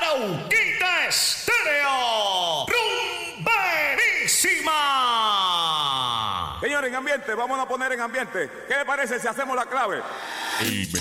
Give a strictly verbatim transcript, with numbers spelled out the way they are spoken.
Lauquita Estéreo. ¡Rumberísima! Señores, en ambiente, vamos a poner en ambiente. ¿Qué le parece si hacemos la clave?